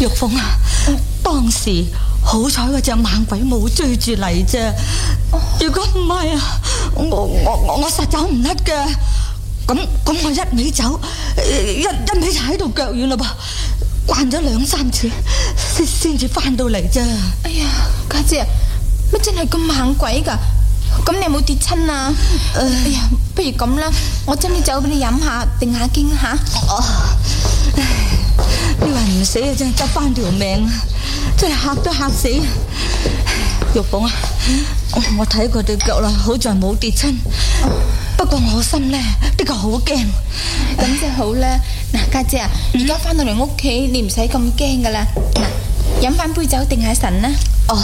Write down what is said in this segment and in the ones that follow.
玉鳳啊，當時好彩嗰隻猛鬼冇追住嚟啫，如果唔係啊，我實走唔甩嘅。咁我一味走，一味就喺度腳軟嘞噃，慣咗2、3次先至翻到嚟啫。 哎呀，家姐，乜真係咁猛鬼噶？咁你有冇跌親啊？哎呀，不如咁啦，我斟啲酒俾你飲下，定下驚吓。 你話唔死啊，真係執翻條命啊！真係嚇都嚇死。玉鳳啊，我睇佢對腳啦，好在冇跌親。不過我心呢，的確好驚。 咁就好啦。嗱，家姐啊，而家翻到嚟屋企，你唔使咁驚噶啦。嗱，飲翻杯酒定下神啦。 哦，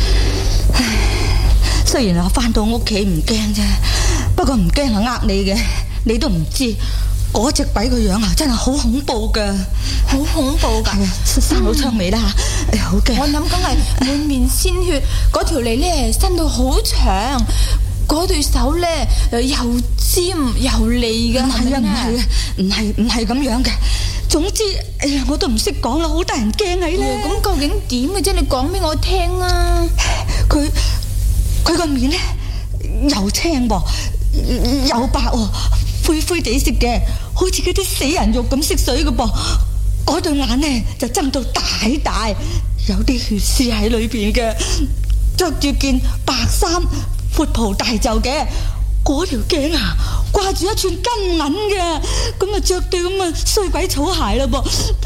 雖然我翻到屋企唔驚啫，不過唔驚係呃你嘅，你都唔知嗰隻鬼個樣啊，真係好恐怖噶， 好恐怖噶， 生到槍尾啦吓，好驚。 我諗梗係滿面鮮血，嗰條脷咧伸到好長，嗰對手咧又尖又利噶。唔係咁樣嘅。總之，哎呀，我都唔識講啦，好得人驚喺咧。咁究竟點嘅啫？你講俾我聽啊！ 佢個面咧又青喎，又白喎，灰灰地色嘅，好似嗰啲死人肉咁色水嘅噃。嗰對眼咧就睜到大大，有啲血絲喺裏邊嘅，着住件白衫，闊袍大袖嘅，嗰條頸啊掛住一串金銀嘅，咁啊着對咁啊衰鬼草鞋啦噃。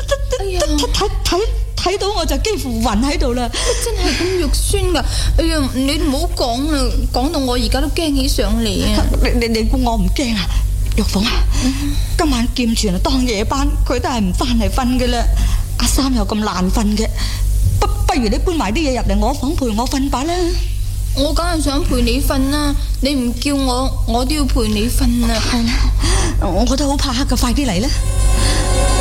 睇到我就幾乎暈喺度啦！ 真係咁肉酸噶！哎呀，你唔好講啦，講到我而家都驚起上嚟啊！ 你估我唔驚啊？玉鳳啊，今晚劍傳啊當夜班，佢都係唔翻嚟瞓嘅啦。阿三又咁難瞓嘅，不如你搬埋啲嘢入嚟我房陪我瞓吧啦。 我梗係想陪你瞓啦，你唔叫我都要陪你瞓啊！ 係啦，我都好怕黑噶，快啲嚟啦！